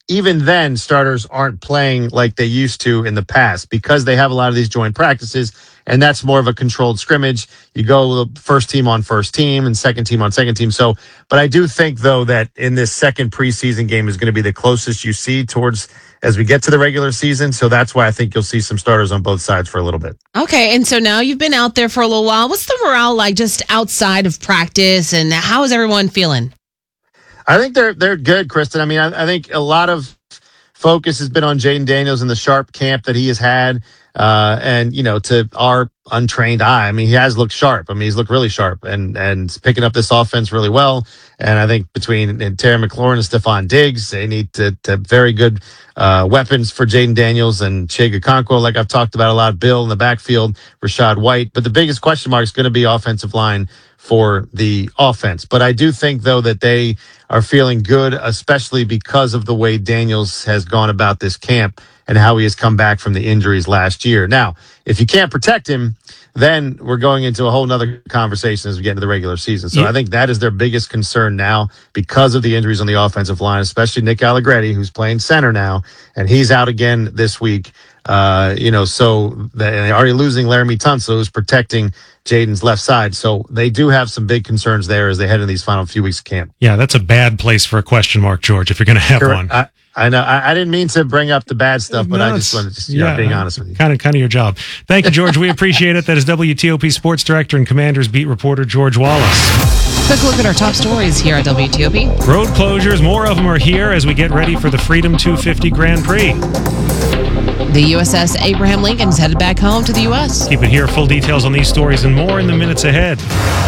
even then, starters aren't playing like they used to in the past because they have a lot of these joint practices, and that's more of a controlled scrimmage. You go first team on first team and second team on second team. So, but I do think, though, that in this second preseason game is going to be the closest you see towards as we get to the regular season. So that's why I think you'll see some starters on both sides for a little bit. Okay, and so now you've been out there for a little while. What's the morale like just outside of practice, and how is everyone feeling? I think they're good, Kristen. I mean, I think a lot of focus has been on Jayden Daniels and the sharp camp that he has had. And, to our untrained eye, I mean, he has looked sharp. I mean, he's looked really sharp and picking up this offense really well. And I think between Terry McLaurin and Stephon Diggs, they need to very good weapons for Jayden Daniels and Chig Okonkwo, like I've talked about a lot. Bill in the backfield, Rachaad White. But the biggest question mark is going to be offensive line for the offense. But I do think, though, that they are feeling good, especially because of the way Daniels has gone about this camp and how he has come back from the injuries last year. Now, if you can't protect him, then we're going into a whole nother conversation as we get into the regular season. So I think that is their biggest concern now because of the injuries on the offensive line, especially Nick Allegretti, who's playing center now, and he's out again this week. So they're already losing Laramie Tunsil, who's protecting Jayden's left side. So they do have some big concerns there as they head into these final few weeks of camp. Yeah, that's a bad place for a question mark, George, if you're going to have one. I know. I didn't mean to bring up the bad stuff, but I just wanted to being honest with you. Kind of your job. Thank you, George. We appreciate it. That is WTOP Sports Director and Commanders beat reporter George Wallace. Quick look at our top stories here at WTOP. Road closures, more of them are here as we get ready for the Freedom 250 Grand Prix. The USS Abraham Lincoln is headed back home to the U.S. Keep it here. Full details on these stories and more in the minutes ahead.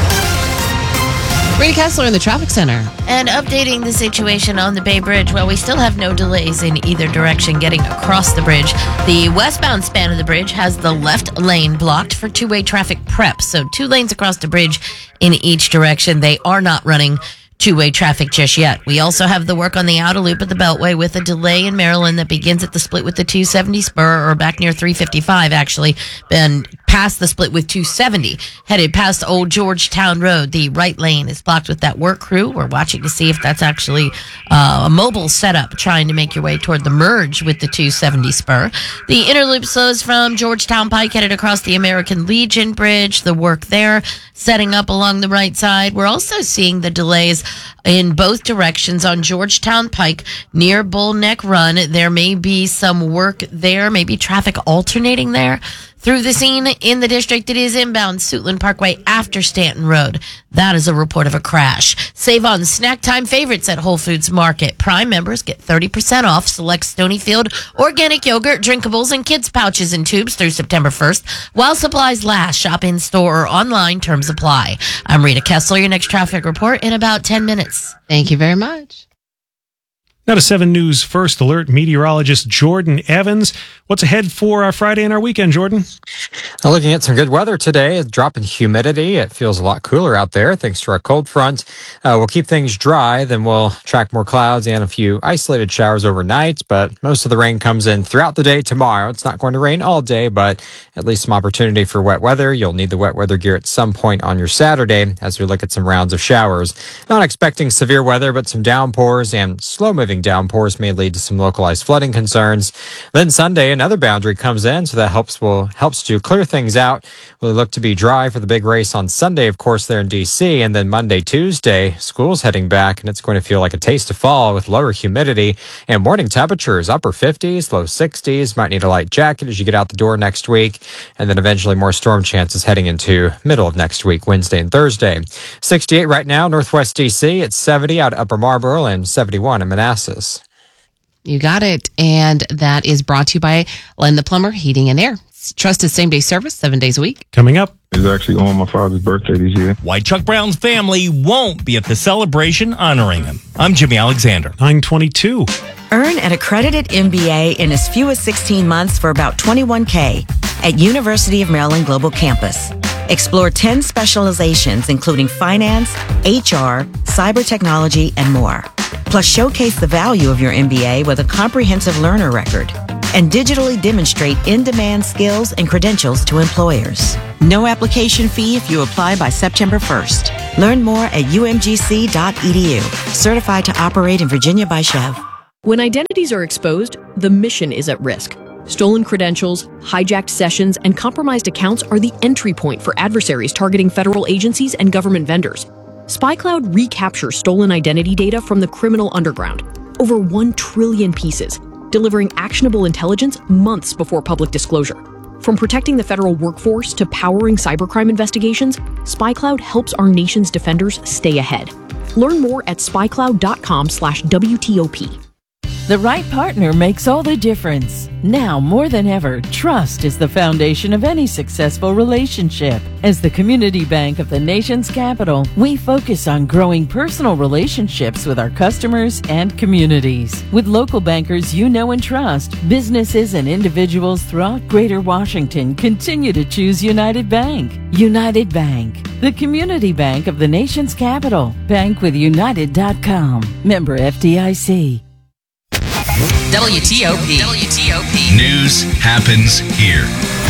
Rita Kessler in the traffic center. And updating the situation on the Bay Bridge. Well, we still have no delays in either direction getting across the bridge. The westbound span of the bridge has the left lane blocked for two-way traffic prep. So 2 lanes across the bridge in each direction. They are not running two-way traffic just yet. We also have the work on the outer loop of the Beltway with a delay in Maryland that begins at the split with the 270 spur, or back near 355 actually, and past the split with 270, headed past Old Georgetown Road. The right lane is blocked with that work crew. We're watching to see if that's actually a mobile setup trying to make your way toward the merge with the 270 spur. The inner loop slows from Georgetown Pike headed across the American Legion Bridge. The work there setting up along the right side. We're also seeing the delays in both directions on Georgetown Pike near Bull Neck Run. There may be some work there, maybe traffic alternating there. Through the scene in the district, it is inbound Suitland Parkway after Stanton Road. That is a report of a crash. Save on snack time favorites at Whole Foods Market. Prime members get 30% off select Stonyfield organic yogurt, drinkables, and kids' pouches and tubes through September 1st. While supplies last, shop in store or online. Terms apply. I'm Rita Kessler, your next traffic report in about 10 minutes. Thank you very much. Now to 7 News First Alert meteorologist Jordan Evans. What's ahead for our Friday and our weekend, Jordan? Looking at some good weather today, a drop in humidity. It feels a lot cooler out there thanks to our cold front. We'll keep things dry, then we'll track more clouds and a few isolated showers overnight, but most of the rain comes in throughout the day tomorrow. It's not going to rain all day, but at least some opportunity for wet weather. You'll need the wet weather gear at some point on your Saturday as we look at some rounds of showers. Not expecting severe weather, but some downpours and slow-moving downpours may lead to some localized flooding concerns. Then Sunday, another boundary comes in, so that helps to clear things out. We'll look to be dry for the big race on Sunday, of course, there in D.C., and then Monday, Tuesday, school's heading back, and it's going to feel like a taste of fall with lower humidity and morning temperatures, upper 50s, low 60s. Might need a light jacket as you get out the door next week, and then eventually more storm chances heading into middle of next week, Wednesday and Thursday. 68 right now, Northwest D.C. It's 70 out at Upper Marlboro and 71 in Manassas. You got it. And that is brought to you by Len the Plumber Heating and Air. Trusted same-day service, 7 days a week. Coming up. It's actually on my father's birthday this year. Why Chuck Brown's family won't be at the celebration honoring him. I'm Jimmy Alexander. 922. Earn an accredited MBA in as few as 16 months for about $21K at University of Maryland Global Campus. Explore 10 specializations, including finance, HR, cyber technology, and more. Plus, showcase the value of your MBA with a comprehensive learner record and digitally demonstrate in-demand skills and credentials to employers. No application fee if you apply by September 1st. Learn more at umgc.edu. Certified to operate in Virginia by Chev. When identities are exposed, the mission is at risk. Stolen credentials, hijacked sessions, and compromised accounts are the entry point for adversaries targeting federal agencies and government vendors. SpyCloud recaptures stolen identity data from the criminal underground, over 1 trillion pieces, delivering actionable intelligence months before public disclosure. From protecting the federal workforce to powering cybercrime investigations, SpyCloud helps our nation's defenders stay ahead. Learn more at spycloud.com/WTOP. The right partner makes all the difference. Now more than ever, trust is the foundation of any successful relationship. As the community bank of the nation's capital, we focus on growing personal relationships with our customers and communities. With local bankers you know and trust, businesses and individuals throughout Greater Washington continue to choose United Bank. United Bank, the community bank of the nation's capital. Bankwithunited.com. Member FDIC. WTOP. News happens here.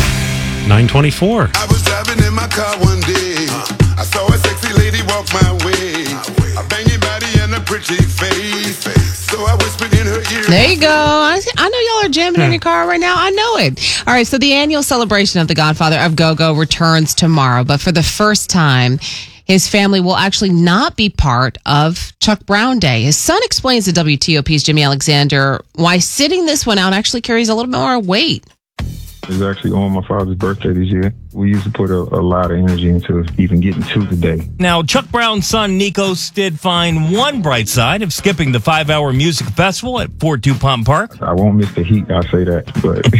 924. I was driving in my car one day. I saw a sexy lady walk my way. A banging body and a pretty face. So I whispered in her ear. There you go. I know y'all are jamming in your car right now. I know it. All right, so the annual celebration of The Godfather of Go-Go returns tomorrow, but for the first time, his family will actually not be part of Chuck Brown Day. His son explains to WTOP's Jimmy Alexander why sitting this one out actually carries a little bit more weight. It's actually on my father's birthday this year. We used to put a lot of energy into even getting to the day. Now, Chuck Brown's son, Nikos, did find one bright side of skipping the 5-hour music festival at Fort DuPont Park. I won't miss the heat, I'll say that,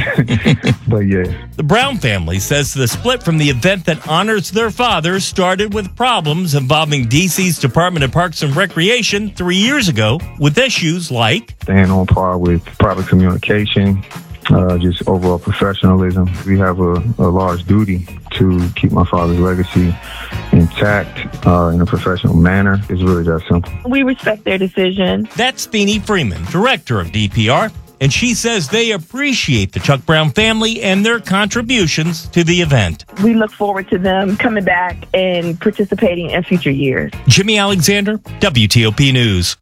but yeah. The Brown family says the split from the event that honors their father started with problems involving D.C.'s Department of Parks and Recreation 3 years ago with issues like Staying on par with proper communication, just overall professionalism. We have a large duty to keep my father's legacy intact in a professional manner. It's really that simple. We respect their decision. That's Feeny Freeman, director of DPR, and she says they appreciate the Chuck Brown family and their contributions to the event. We look forward to them coming back and participating in future years. Jimmy Alexander, WTOP News.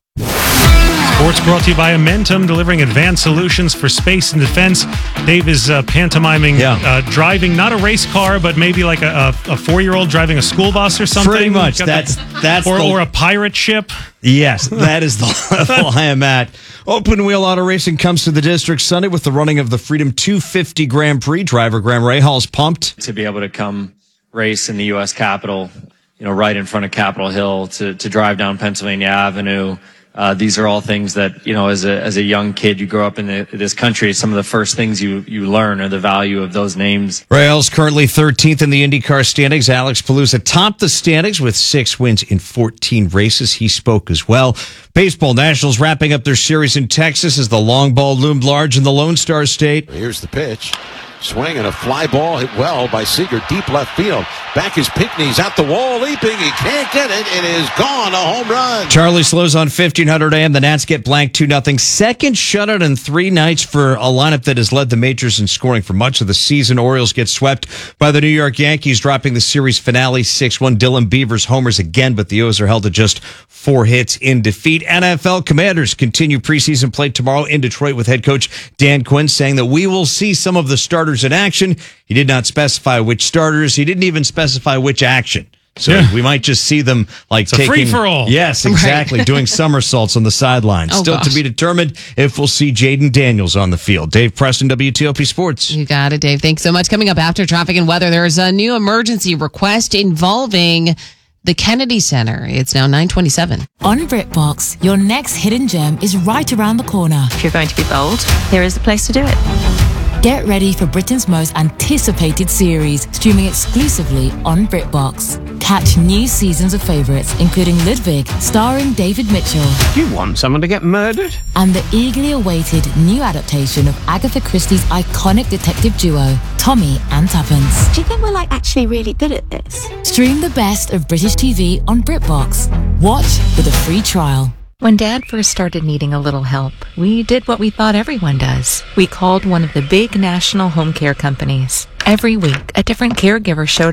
Sports brought to you by Amentum, delivering advanced solutions for space and defense. Dave is pantomiming driving not a race car, but maybe like a 4-year-old driving a school bus or something. Pretty much. That's or a pirate ship. Yes, that is the level I am at. Open Wheel Auto Racing comes to the district Sunday with the running of the Freedom 250 Grand Prix. Driver Graham Rahal is pumped to be able to come race in the U.S. Capitol, right in front of Capitol Hill, to drive down Pennsylvania Avenue. These are all things that, as a young kid, you grow up in this country. Some of the first things you learn are the value of those names. Rahel's currently 13th in the IndyCar standings. Alex Palooza topped the standings with 6 wins in 14 races. He spoke as well. Baseball Nationals wrapping up their series in Texas as the long ball loomed large in the Lone Star State. Here's the pitch. Swing and a fly ball hit well by Seager, deep left field. Back is Pinckney's at the wall, leaping. He can't get it. It is gone. A home run. Charlie slows on 1500 AM. The Nats get blanked 2-0. Second shutout in 3 nights for a lineup that has led the majors in scoring for much of the season. Orioles get swept by the New York Yankees, dropping the series finale 6-1. Dylan Beavers homers again, but the O's are held to just 4 hits in defeat. NFL Commanders continue preseason play tomorrow in Detroit with head coach Dan Quinn saying that we will see some of the starters in action. He did not specify which starters. He didn't even specify which action. So we might just see them like taking free-for-all. Yes, exactly. Right. Doing somersaults on the sidelines. Still to be determined if we'll see Jaden Daniels on the field. Dave Preston, WTOP Sports. You got it, Dave. Thanks so much. Coming up after traffic and weather, there's a new emergency request involving the Kennedy Center. It's now 9:27. On BritBox, your next hidden gem is right around the corner. If you're going to be bold, here is the place to do it. Get ready for Britain's most anticipated series, streaming exclusively on BritBox. Catch new seasons of favourites, including Ludwig, starring David Mitchell. Do you want someone to get murdered? And the eagerly awaited new adaptation of Agatha Christie's iconic detective duo, Tommy and Tuppence. Do you think we're actually really good at this? Stream the best of British TV on BritBox. Watch with a free trial. When Dad first started needing a little help, we did what we thought everyone does. We called one of the big national home care companies. Every week, a different caregiver showed up.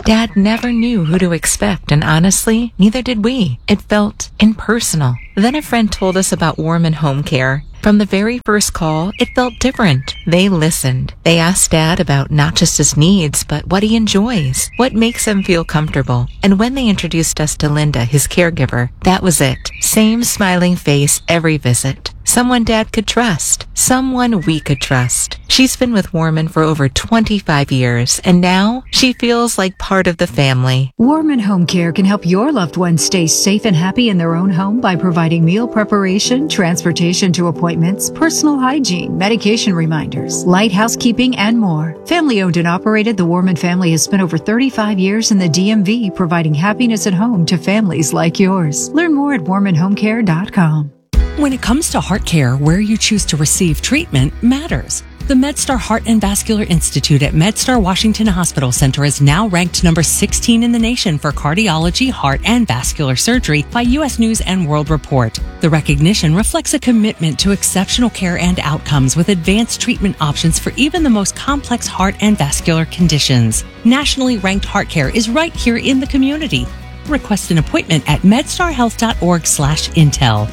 Dad never knew who to expect, and honestly, neither did we. It felt impersonal. Then a friend told us about Warman Home Care. From the very first call, it felt different. They listened. They asked Dad about not just his needs, but what he enjoys, what makes him feel comfortable. And when they introduced us to Linda, his caregiver, that was it. Same smiling face every visit. Someone Dad could trust. Someone we could trust. She's been with Warman for over 25 years, and now she feels like part of the family. Warman Home Care can help your loved ones stay safe and happy in their own home by providing meal preparation, transportation to appointments, personal hygiene, medication reminders, light housekeeping, and more. Family owned and operated, the Warman family has spent over 35 years in the DMV providing happiness at home to families like yours. Learn more at warmanhomecare.com. When it comes to heart care, where you choose to receive treatment matters. The MedStar Heart and Vascular Institute at MedStar Washington Hospital Center is now ranked number 16 in the nation for cardiology, heart, and vascular surgery by U.S. News and World Report. The recognition reflects a commitment to exceptional care and outcomes with advanced treatment options for even the most complex heart and vascular conditions. Nationally ranked heart care is right here in the community. Request an appointment at medstarhealth.org/intel.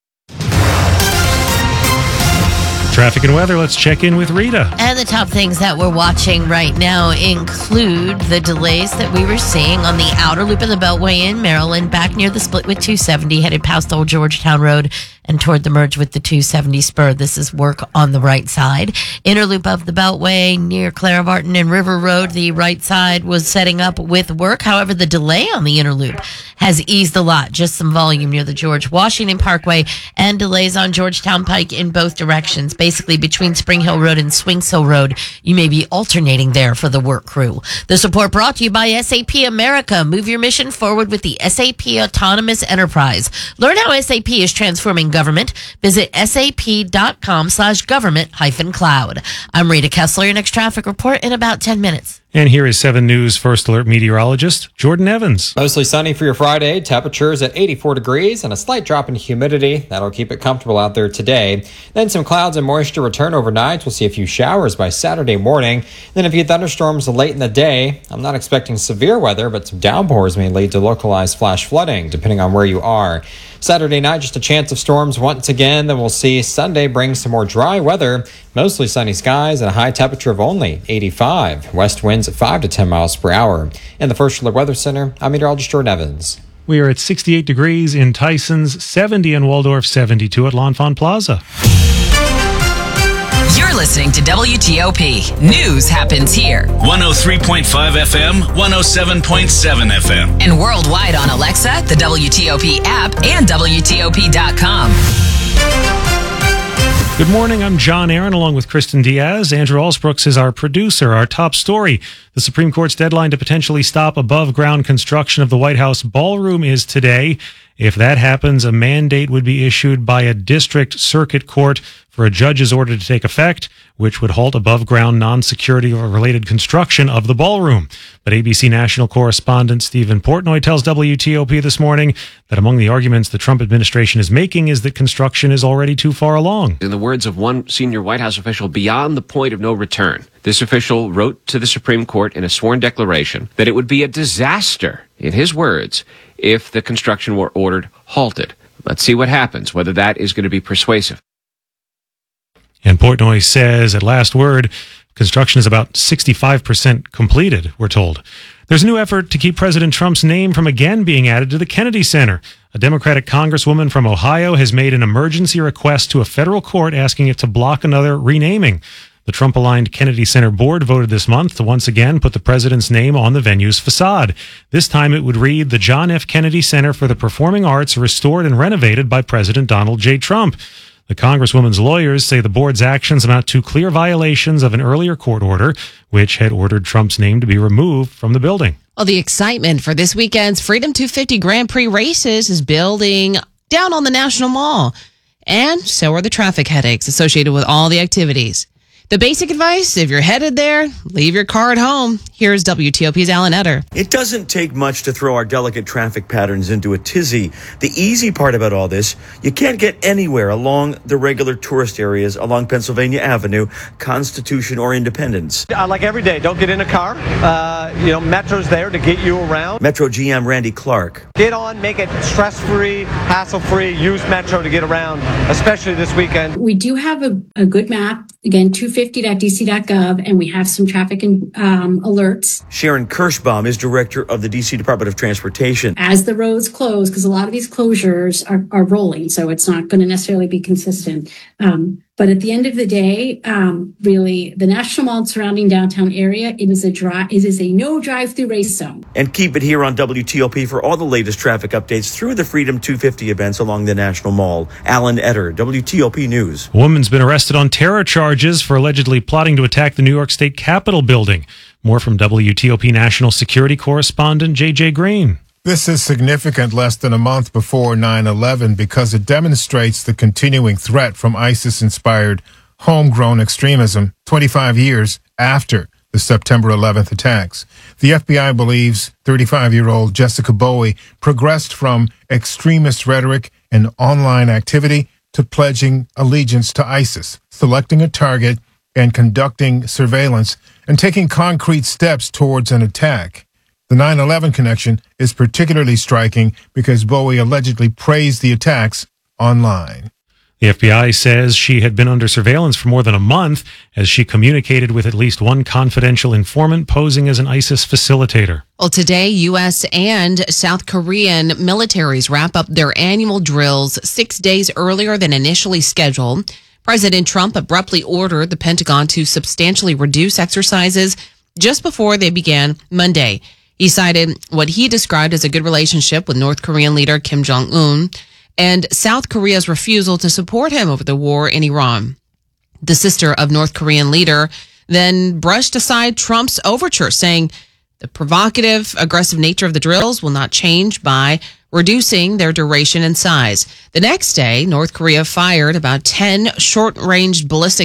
Traffic and weather, let's check in with Rita. And the top things that we're watching right now include the delays that we were seeing on the outer loop of the Beltway in Maryland, back near the split with 270, headed past Old Georgetown Road and toward the merge with the 270 spur. This is work on the right side. Inner loop of the Beltway near Clara Barton and River Road, the right side was setting up with work. However, the delay on the inner loop has eased a lot. Just some volume near the George Washington Parkway and delays on Georgetown Pike in both directions. Basically, between Spring Hill Road and Swings Hill Road, you may be alternating there for the work crew. The support brought to you by SAP America. Move your mission forward with the SAP Autonomous Enterprise. Learn how SAP is transforming government. Visit sap.com/government-cloud. I'm Rita Kessler. Your next traffic report in about 10 minutes. And here is 7 News First Alert meteorologist Jordan Evans. Mostly sunny for your Friday. Temperatures at 84 degrees and a slight drop in humidity. That'll keep it comfortable out there today. Then some clouds and moisture return overnight. We'll see a few showers by Saturday morning. Then a few thunderstorms late in the day. I'm not expecting severe weather, but some downpours may lead to localized flash flooding, depending on where you are. Saturday night, just a chance of storms once again. Then we'll see Sunday bring some more dry weather. Mostly sunny skies and a high temperature of only 85. West winds at 5 to 10 miles per hour. In the First Alert Weather Center, I'm meteorologist Jordan Evans. We are at 68 degrees in Tysons, 70 in Waldorf, 72 at L'Enfant Plaza. You're listening to WTOP. News happens here. 103.5 FM, 107.7 FM. And worldwide on Alexa, the WTOP app, and WTOP.com. Good morning. I'm John Aaron along with Kristen Diaz. Andrew Alsbrooks is our producer. Our top story: the Supreme Court's deadline to potentially stop above-ground construction of the White House ballroom is today. If that happens, a mandate would be issued by a district circuit court for a judge's order to take effect, which would halt above-ground non-security or related construction of the ballroom. But ABC national correspondent Stephen Portnoy tells WTOP this morning that among the arguments the Trump administration is making is that construction is already too far along. In the words of one senior White House official, beyond the point of no return. This official wrote to the Supreme Court in a sworn declaration that it would be a disaster, in his words, if the construction were ordered halted. Let's see what happens, whether that is going to be persuasive. And Portnoy says, at last word, construction is about 65% completed, we're told. There's a new effort to keep President Trump's name from again being added to the Kennedy Center. A Democratic congresswoman from Ohio has made an emergency request to a federal court asking it to block another renaming. The Trump-aligned Kennedy Center board voted this month to once again put the president's name on the venue's facade. This time it would read, the John F. Kennedy Center for the Performing Arts, restored and renovated by President Donald J. Trump. The congresswoman's lawyers say the board's actions amount to clear violations of an earlier court order, which had ordered Trump's name to be removed from the building. Well, the excitement for this weekend's Freedom 250 Grand Prix races is building down on the National Mall. And so are the traffic headaches associated with all the activities. The basic advice, if you're headed there, leave your car at home. Here's WTOP's Alan Etter. It doesn't take much to throw our delicate traffic patterns into a tizzy. The easy part about all this, you can't get anywhere along the regular tourist areas along Pennsylvania Avenue, Constitution or Independence. Like every day, don't get in a car. Metro's there to get you around. Metro GM Randy Clark. Get on, make it stress-free, hassle-free. Use Metro to get around, especially this weekend. We do have a good map. Again, 250.dc.gov, and we have some traffic and alerts. Sharon Kirschbaum is director of the D.C. Department of Transportation. As the roads close, because a lot of these closures are rolling, so it's not going to necessarily be consistent. But at the end of the day, really, the National Mall and surrounding downtown area, it is a no drive-through race zone. And keep it here on WTOP for all the latest traffic updates through the Freedom 250 events along the National Mall. Alan Etter, WTOP News. A woman's been arrested on terror charges for allegedly plotting to attack the New York State Capitol building. More from WTOP national security correspondent J.J. Green. This is significant less than a month before 9/11 because it demonstrates the continuing threat from ISIS-inspired homegrown extremism 25 years after the September 11th attacks. The FBI believes 35-year-old Jessica Bowie progressed from extremist rhetoric and online activity to pledging allegiance to ISIS, selecting a target and conducting surveillance and taking concrete steps towards an attack. The 9/11 connection is particularly striking because Bowie allegedly praised the attacks online. The FBI says she had been under surveillance for more than a month as she communicated with at least one confidential informant posing as an ISIS facilitator. Well, today, U.S. and South Korean militaries wrap up their annual drills 6 days earlier than initially scheduled. President Trump abruptly ordered the Pentagon to substantially reduce exercises just before they began Monday. He cited what he described as a good relationship with North Korean leader Kim Jong-un and South Korea's refusal to support him over the war in Iran. The sister of North Korean leader then brushed aside Trump's overture, saying the provocative, aggressive nature of the drills will not change by reducing their duration and size. The next day, North Korea fired about 10 short-range ballistic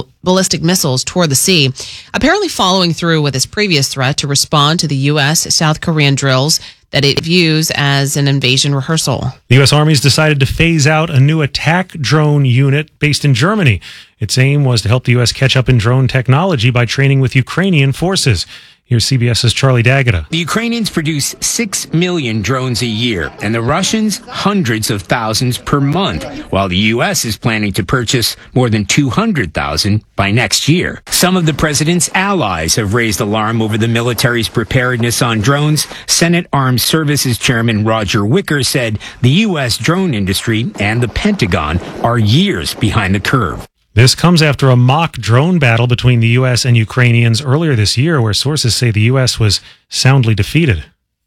missiles toward the sea, apparently following through with its previous threat to respond to the U.S.-South Korean drills that it views as an invasion rehearsal. The U.S. Army's decided to phase out a new attack drone unit based in Germany. Its aim was to help the U.S. catch up in drone technology by training with Ukrainian forces. Here's CBS's Charlie D'Agata. The Ukrainians produce 6 million drones a year, and the Russians hundreds of thousands per month, while the U.S. is planning to purchase more than 200,000 by next year. Some of the president's allies have raised alarm over the military's preparedness on drones. Senate Armed Services Chairman Roger Wicker said the U.S. drone industry and the Pentagon are years behind the curve. This comes after a mock drone battle between the U.S. and Ukrainians earlier this year, where sources say the U.S. was soundly defeated.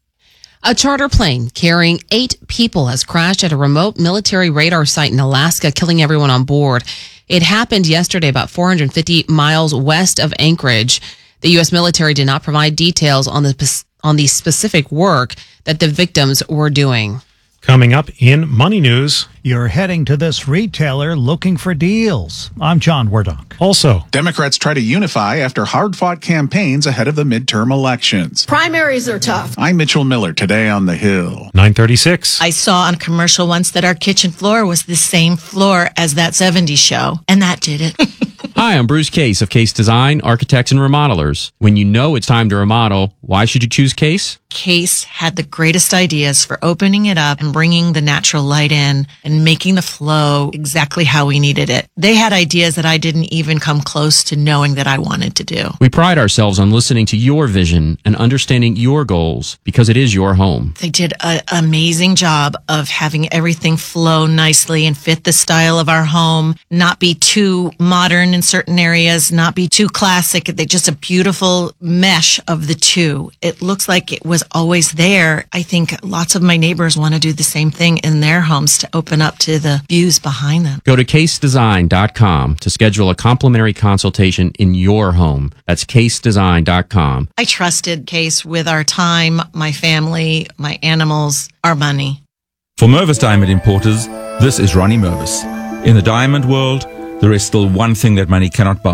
A charter plane carrying 8 people has crashed at a remote military radar site in Alaska, killing everyone on board. It happened yesterday about 450 miles west of Anchorage. The U.S. military did not provide details on the specific work that the victims were doing. Coming up in Money News. You're heading to this retailer looking for deals. I'm John Wardock. Also, Democrats try to unify after hard-fought campaigns ahead of the midterm elections. Primaries are tough. I'm Mitchell Miller, today on The Hill. 9:36. I saw on a commercial once that our kitchen floor was the same floor as that 70s show, and that did it. Hi, I'm Bruce Case of Case Design, Architects and Remodelers. When you know it's time to remodel, why should you choose Case? Case had the greatest ideas for opening it up and bringing the natural light in and making the flow exactly how we needed it. They had ideas that I didn't even come close to knowing that I wanted to do. We pride ourselves on listening to your vision and understanding your goals because it is your home. They did an amazing job of having everything flow nicely and fit the style of our home, not be too modern in certain areas, not be too classic. They just a beautiful mesh of the two. It looks like it was always there. I think lots of my neighbors want to do the same thing in their homes to open up to the views behind them. Go to casedesign.com to schedule a complimentary consultation in your home. That's casedesign.com. I trusted Case with our time, my family, my animals, our money. For Mervis Diamond Importers, this is Ronnie Mervis. In the diamond world, there is still one thing that money cannot buy,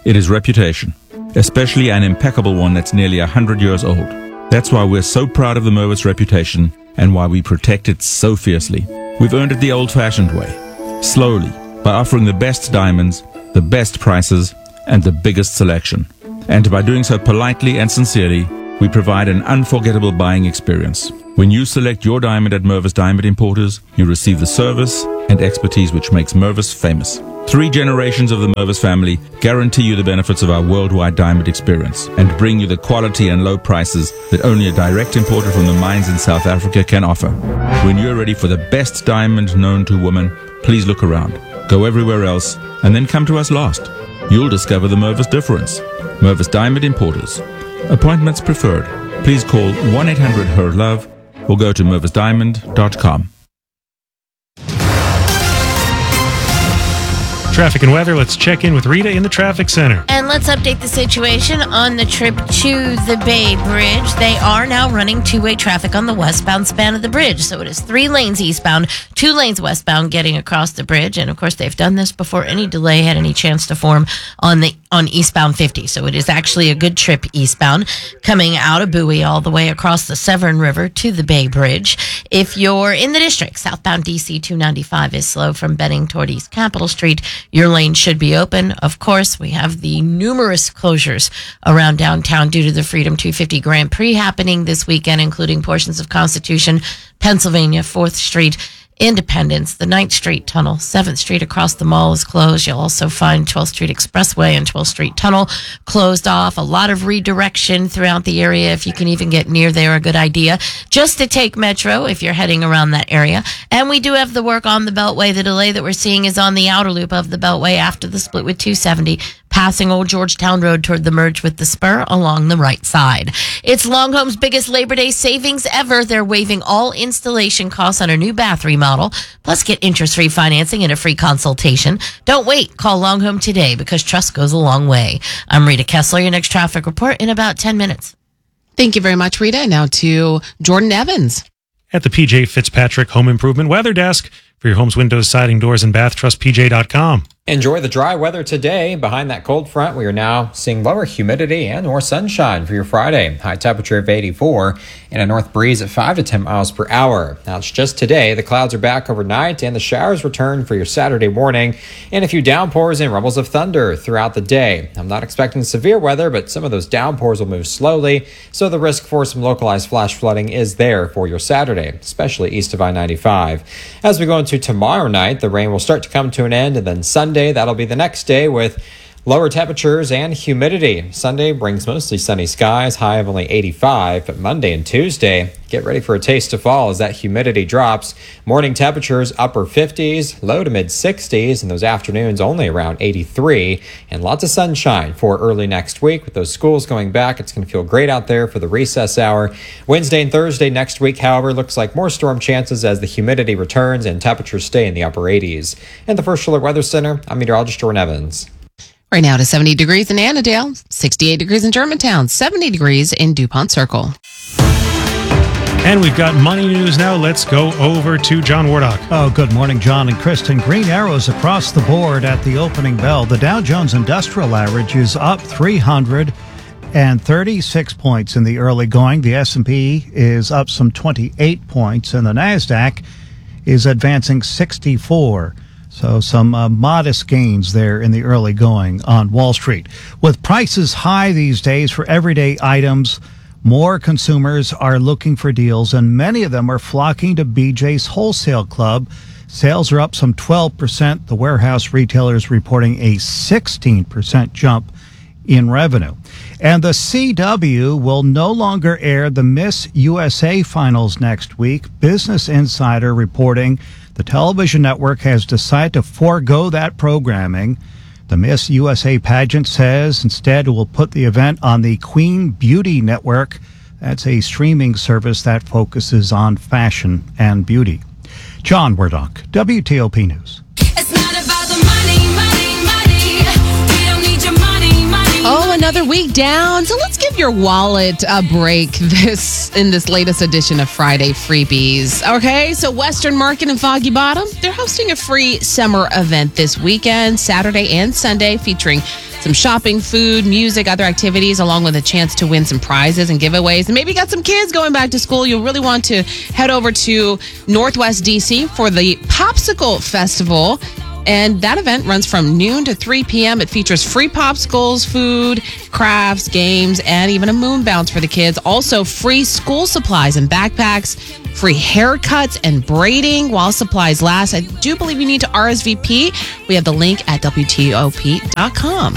It is reputation, especially an impeccable one that's nearly 100 years old. That's why we're so proud of the Mervis reputation and why we protect it so fiercely. We've earned it the old-fashioned way, slowly, by offering the best diamonds, the best prices, and the biggest selection. And by doing so politely and sincerely, we provide an unforgettable buying experience. When you select your diamond at Mervis Diamond Importers, you receive the service and expertise which makes Mervis famous. 3 generations of the Mervis family guarantee you the benefits of our worldwide diamond experience and bring you the quality and low prices that only a direct importer from the mines in South Africa can offer. When you're ready for the best diamond known to woman, please look around. Go everywhere else and then come to us last. You'll discover the Mervis difference. Mervis Diamond Importers. Appointments preferred. Please call 1-800-HER-LOVE or go to mervisdiamond.com. Traffic and weather. Let's check in with Rita in the traffic center. And let's update the situation on the trip to the Bay Bridge. They are now running two-way traffic on the westbound span of the bridge. So it is 3 lanes eastbound, 2 lanes westbound getting across the bridge. And of course, they've done this before any delay had any chance to form on eastbound 50. So it is actually a good trip eastbound, coming out of Bowie all the way across the Severn River to the Bay Bridge. If you're in the district, southbound DC 295 is slow from Benning toward East Capitol Street. Your lane should be open. Of course, we have the numerous closures around downtown due to the Freedom 250 Grand Prix happening this weekend, including portions of Constitution, Pennsylvania, 4th Street, Independence, the 9th Street Tunnel, 7th Street across the mall is closed. You'll also find 12th Street Expressway and 12th Street Tunnel closed off. A lot of redirection throughout the area. If you can even get near there, a good idea just to take Metro if you're heading around that area. And we do have the work on the Beltway. The delay that we're seeing is on the outer loop of the Beltway after the split with 270, passing Old Georgetown Road toward the merge with the spur along the right side. It's Longhome's biggest Labor Day savings ever. They're waiving all installation costs on a new bath remodel, plus get interest-free financing and a free consultation. Don't wait. Call Longhome today because trust goes a long way. I'm Rita Kessler. Your next traffic report in about 10 minutes. Thank you very much, Rita. Now to Jordan Evans. At the PJ Fitzpatrick Home Improvement Weather Desk. For your home's windows, siding, doors, and bath, trust PJ.com. Enjoy the dry weather today. Behind that cold front, we are now seeing lower humidity and more sunshine for your Friday. High temperature of 84 and a north breeze at 5 to 10 miles per hour. Now, it's just today. The clouds are back overnight and the showers return for your Saturday morning and a few downpours and rumbles of thunder throughout the day. I'm not expecting severe weather, but some of those downpours will move slowly, so the risk for some localized flash flooding is there for your Saturday, especially east of I-95. As we go into tomorrow night, the rain will start to come to an end, and then Sunday, that'll be the next day with lower temperatures and humidity. Sunday brings mostly sunny skies, high of only 85, but Monday and Tuesday, get ready for a taste of fall as that humidity drops. Morning temperatures upper 50s, low to mid 60s, and those afternoons only around 83, and lots of sunshine for early next week. With those schools going back, it's going to feel great out there for the recess hour. Wednesday and Thursday next week, however, looks like more storm chances as the humidity returns and temperatures stay in the upper 80s. And the First Alert Weather Center, I'm meteorologist Jordan Evans. Right now to 70 degrees in Annandale, 68 degrees in Germantown, 70 degrees in DuPont Circle. And we've got money news now. Let's go over to John Wardock. Oh, good morning, John and Kristen. Green arrows across the board at the opening bell. The Dow Jones Industrial Average is up 336 points in the early going. The S&P is up some 28 points, and the NASDAQ is advancing 64. So some modest gains there in the early going on Wall Street. With prices high these days for everyday items, more consumers are looking for deals, and many of them are flocking to BJ's Wholesale Club. Sales are up some 12%. The warehouse retailers reporting a 16% jump in revenue. And the CW will no longer air the Miss USA finals next week. Business Insider reporting the television network has decided to forego that programming. The Miss USA pageant says instead it will put the event on the Queen Beauty Network. That's a streaming service that focuses on fashion and beauty. John Wardock, WTOP News. It's not about the money. We don't need your money. Oh, another week down. So let's give your wallet a break in this latest edition of Friday Freebies. Okay, so Western Market in Foggy Bottom, they're hosting a free summer event this weekend, Saturday and Sunday, featuring some shopping, food, music, other activities, along with a chance to win some prizes and giveaways. And maybe you got some kids going back to school. You'll really want to head over to Northwest DC for the Popsicle Festival. And that event runs from noon to 3 p.m. It features free popsicles, food, crafts, games, and even a moon bounce for the kids. Also, free school supplies and backpacks, free haircuts and braiding while supplies last. I do believe you need to RSVP. We have the link at WTOP.com.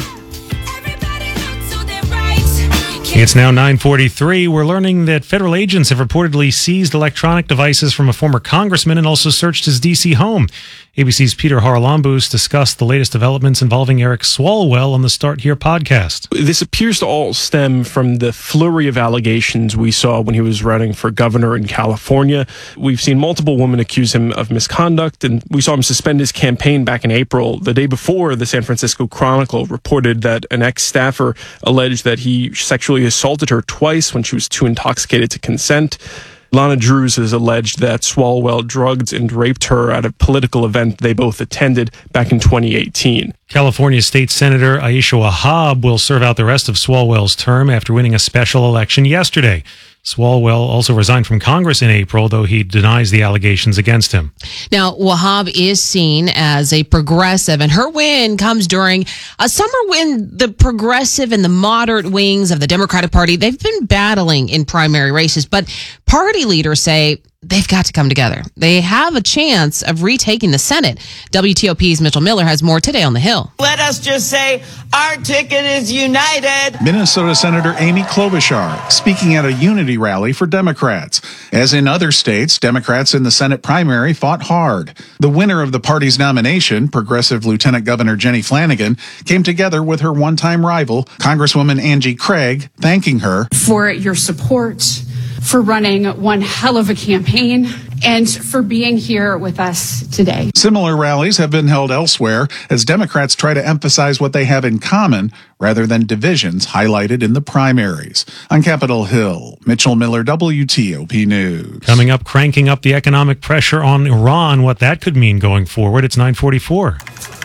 It's now 9:43. We're learning that federal agents have reportedly seized electronic devices from a former congressman and also searched his D.C. home. ABC's Peter Haralambous discussed the latest developments involving Eric Swalwell on the Start Here podcast. This appears to all stem from the flurry of allegations we saw when he was running for governor in California. We've seen multiple women accuse him of misconduct, and we saw him suspend his campaign back in April. The day before, the San Francisco Chronicle reported that an ex-staffer alleged that he sexually assaulted her twice when she was too intoxicated to consent. Lana Drews has alleged that Swalwell drugged and raped her at a political event they both attended back in 2018. California State Senator Aisha Wahab will serve out the rest of Swalwell's term after winning a special election yesterday. Swalwell also resigned from Congress in April, though he denies the allegations against him. Now, Wahab is seen as a progressive, and her win comes during a summer when the progressive and the moderate wings of the Democratic Party, they've been battling in primary races, but party leaders say they've got to come together. They have a chance of retaking the Senate. WTOP's Mitchell Miller has more today on the Hill. Let us just say our ticket is united. Minnesota Senator Amy Klobuchar speaking at a unity rally for Democrats. As in other states, Democrats in the Senate primary fought hard. The winner of the party's nomination, Progressive Lieutenant Governor Jenny Flanagan, came together with her one-time rival, Congresswoman Angie Craig, thanking her for your support, for running one hell of a campaign, and for being here with us today. Similar rallies have been held elsewhere as Democrats try to emphasize what they have in common rather than divisions highlighted in the primaries. On Capitol Hill, Mitchell Miller, WTOP News. Coming up, cranking up the economic pressure on Iran, what that could mean going forward. It's 9:44.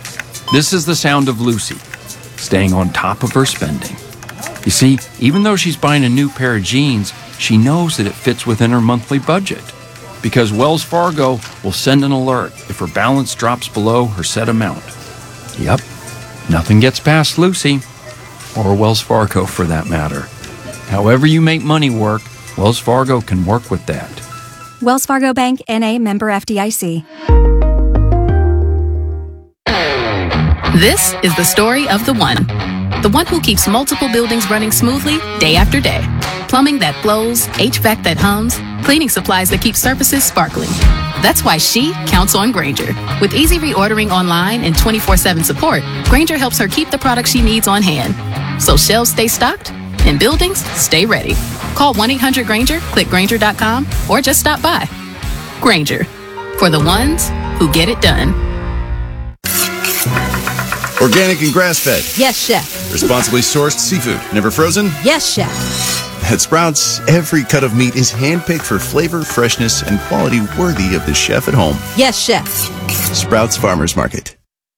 This is the sound of Lucy, staying on top of her spending. You see, even though she's buying a new pair of jeans, she knows that it fits within her monthly budget, because Wells Fargo will send an alert if her balance drops below her set amount. Yep, nothing gets past Lucy, or Wells Fargo for that matter. However you make money work, Wells Fargo can work with that. Wells Fargo Bank, N.A., member FDIC. This is the story of the one who keeps multiple buildings running smoothly day after day. Plumbing that flows, HVAC that hums, cleaning supplies that keep surfaces sparkling. That's why she counts on Grainger. With easy reordering online and 24/7 support, Grainger helps her keep the products she needs on hand. So shelves stay stocked and buildings stay ready. Call 1-800-GRAINGER, click Grainger.com, or just stop by. Grainger, for the ones who get it done. Organic and grass-fed. Yes, chef. Responsibly sourced seafood. Never frozen? Yes, chef. At Sprouts, every cut of meat is handpicked for flavor, freshness, and quality worthy of the chef at home. Yes, chef. Sprouts Farmers Market.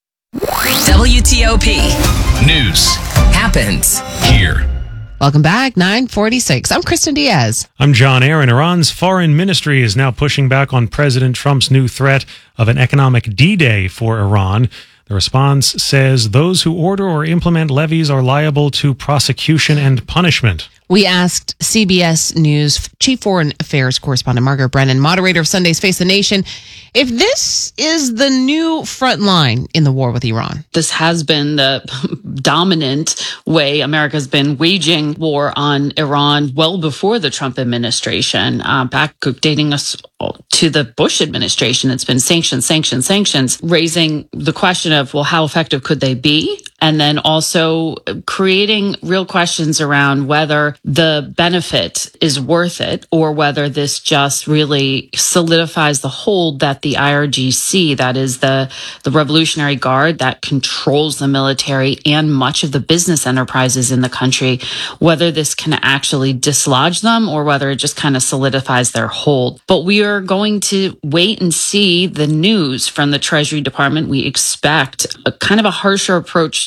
WTOP. News happens here. Welcome back, 9:46. I'm Kristen Diaz. I'm John Aaron. Iran's foreign ministry is now pushing back on President Trump's new threat of an economic D-Day for Iran. The response says those who order or implement levies are liable to prosecution and punishment. We asked CBS News Chief Foreign Affairs Correspondent Margaret Brennan, moderator of Sunday's Face the Nation, if this is the new front line in the war with Iran. This has been the dominant way America's been waging war on Iran well before the Trump administration, back dating us to the Bush administration. It's been sanctions, raising the question of, well, how effective could they be? And then also creating real questions around whether the benefit is worth it or whether this just really solidifies the hold that the IRGC, that is the Revolutionary Guard that controls the military and much of the business enterprises in the country, whether this can actually dislodge them or whether it just kind of solidifies their hold. But we are going to wait and see the news from the Treasury Department. We expect a kind of a harsher approach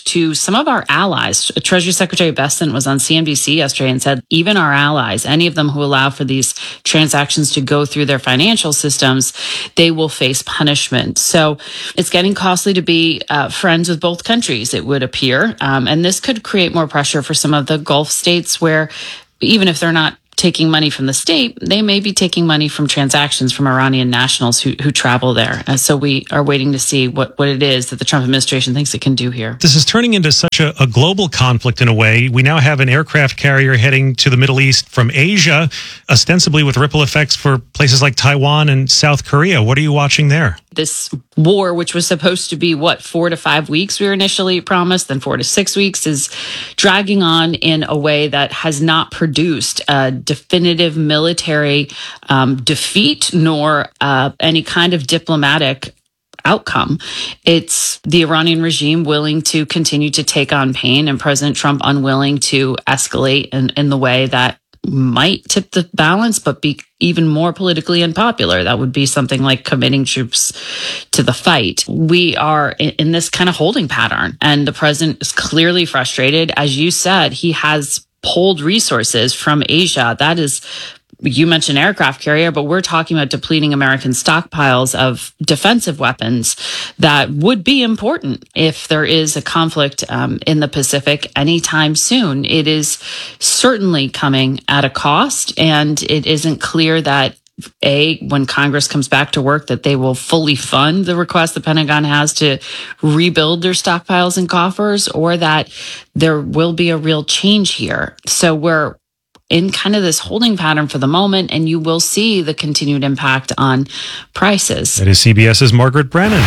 to some of our allies. Treasury Secretary Bessent was on CNBC yesterday and said even our allies, any of them who allow for these transactions to go through their financial systems, they will face punishment. So it's getting costly to be friends with both countries, it would appear. And this could create more pressure for some of the Gulf states where even if they're not taking money from the state, they may be taking money from transactions from Iranian nationals who travel there. So we are waiting to see what it is that the Trump administration thinks it can do here. This is turning into such a global conflict in a way. We now have an aircraft carrier heading to the Middle East from Asia, ostensibly with ripple effects for places like Taiwan and South Korea. What are you watching there? This war, which was supposed to be, 4 to 5 weeks we were initially promised, then 4 to 6 weeks, is dragging on in a way that has not produced a definitive military defeat nor any kind of diplomatic outcome. It's the Iranian regime willing to continue to take on pain and President Trump unwilling to escalate in the way that might tip the balance, but be even more politically unpopular. That would be something like committing troops to the fight. We are in this kind of holding pattern, and the president is clearly frustrated. As you said, he has pulled resources from Asia. That is, you mentioned aircraft carrier, but we're talking about depleting American stockpiles of defensive weapons that would be important if there is a conflict in the Pacific anytime soon. It is certainly coming at a cost, and it isn't clear that when Congress comes back to work, that they will fully fund the request the Pentagon has to rebuild their stockpiles and coffers, or that there will be a real change here. So we're in kind of this holding pattern for the moment, and you will see the continued impact on prices. That is CBS's Margaret Brennan.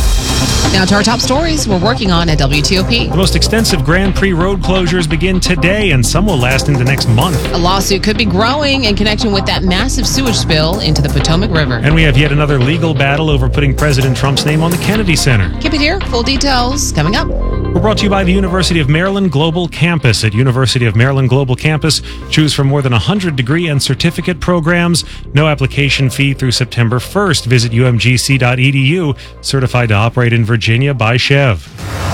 Now to our top stories we're working on at WTOP. The most extensive Grand Prix road closures begin today, and some will last into next month. A lawsuit could be growing in connection with that massive sewage spill into the Potomac River. And we have yet another legal battle over putting President Trump's name on the Kennedy Center. Keep it here. Full details coming up. We're brought to you by the University of Maryland Global Campus. At University of Maryland Global Campus, choose from more than 100 degree and certificate programs. No application fee through September 1st. Visit umgc.edu. Certified to operate in Virginia by Chev.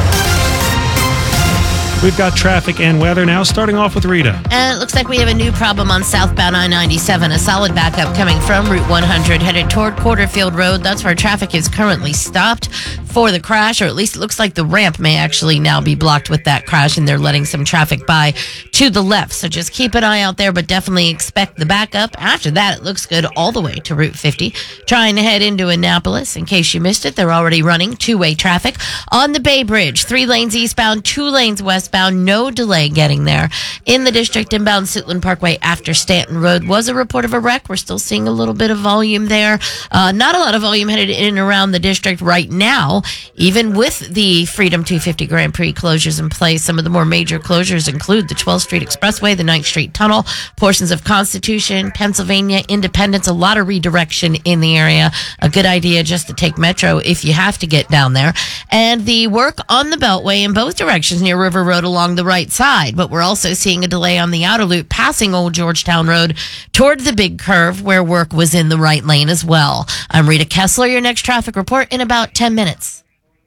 We've got traffic and weather now, starting off with Rita. And it looks like we have a new problem on southbound I-97. A solid backup coming from Route 100 headed toward Porterfield Road. That's where traffic is currently stopped for the crash, or at least it looks like the ramp may actually now be blocked with that crash, and they're letting some traffic by to the left. So just keep an eye out there, but definitely expect the backup. After that, it looks good all the way to Route 50. Trying to head into Annapolis. In case you missed it, they're already running two-way traffic on the Bay Bridge. 3 lanes eastbound, 2 lanes westbound. No delay getting there. In the district, inbound Suitland Parkway after Stanton Road was a report of a wreck. We're still seeing a little bit of volume there. Not a lot of volume headed in and around the district right now, even with the Freedom 250 Grand Prix closures in place. Some of the more major closures include the 12th Street Expressway, the 9th Street Tunnel, portions of Constitution, Pennsylvania, Independence, a lot of redirection in the area. A good idea just to take Metro if you have to get down there. And the work on the Beltway in both directions near River Road along the right side, but we're also seeing a delay on the outer loop passing Old Georgetown Road toward the big curve where work was in the right lane as well. I'm Rita Kessler, your next traffic report in about 10 minutes.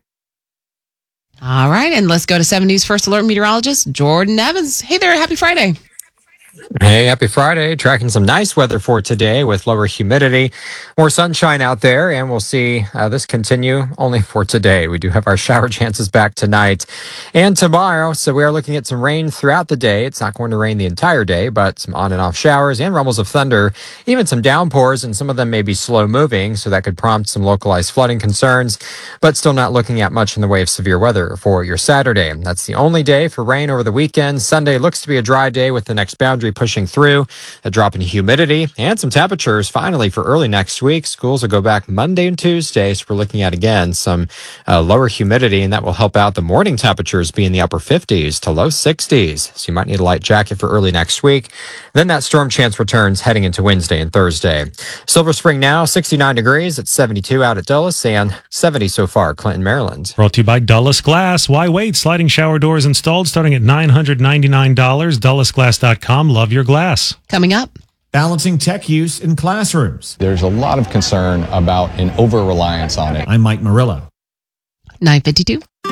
All right, and let's go to 7 News First Alert meteorologist Jordan Evans. Hey there, happy Friday. Hey, happy Friday. Tracking some nice weather for today with lower humidity, more sunshine out there, and we'll see this continue only for today. We do have our shower chances back tonight and tomorrow, so we are looking at some rain throughout the day. It's not going to rain the entire day, but some on and off showers and rumbles of thunder, even some downpours, and some of them may be slow moving, so that could prompt some localized flooding concerns, but still not looking at much in the way of severe weather for your Saturday. That's the only day for rain over the weekend. Sunday looks to be a dry day with the next boundary pushing through, a drop in humidity, and some temperatures finally for early next week. Schools will go back Monday and Tuesday, so we're looking at, again, some lower humidity, and that will help out the morning temperatures be in the upper 50s to low 60s. So you might need a light jacket for early next week. Then that storm chance returns heading into Wednesday and Thursday. Silver Spring now, 69 degrees. It's 72 out at Dulles and 70 so far, Clinton, Maryland. Brought to you by Dulles Glass. Why wait? Sliding shower doors installed starting at $999. DullesGlass.com. Love your glass. Coming up. Balancing tech use in classrooms. There's a lot of concern about an over-reliance on it. I'm Mike Murillo. 9:52.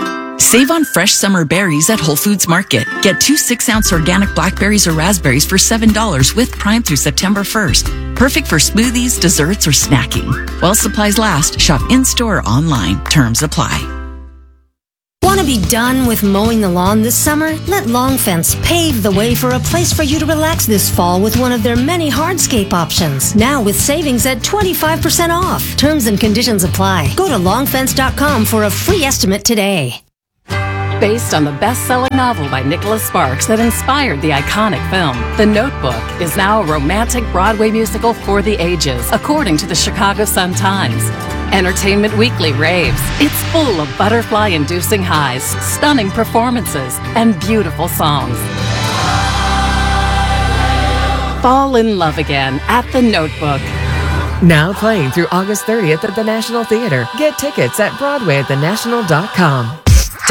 Save on fresh summer berries at Whole Foods Market. Get 2 6-ounce organic blackberries or raspberries for $7 with Prime through September 1st. Perfect for smoothies, desserts, or snacking. While supplies last, shop in-store or online. Terms apply. Want to be done with mowing the lawn this summer? Let Long Fence pave the way for a place for you to relax this fall with one of their many hardscape options. Now with savings at 25% off. Terms and conditions apply. Go to longfence.com for a free estimate today. Based on the best-selling novel by Nicholas Sparks that inspired the iconic film, The Notebook is now a romantic Broadway musical for the ages, according to the Chicago Sun-Times. Entertainment Weekly raves. It's full of butterfly-inducing highs, stunning performances, and beautiful songs. Fall in love again at The Notebook. Now playing through August 30th at the National Theater. Get tickets at BroadwayAtTheNational.com.